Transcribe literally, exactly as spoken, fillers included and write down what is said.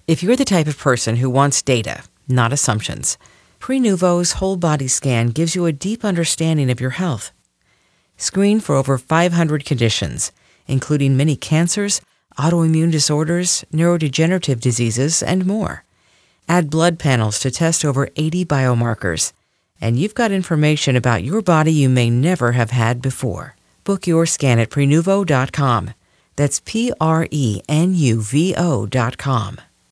If you're the type of person who wants data, not assumptions, Prenuvo's whole body scan gives you a deep understanding of your health. Screen for over five hundred conditions, including many cancers, autoimmune disorders, neurodegenerative diseases, and more. Add blood panels to test over eighty biomarkers, and you've got information about your body you may never have had before. Book your scan at Prenuvo dot com. That's P R E N U V O dot com.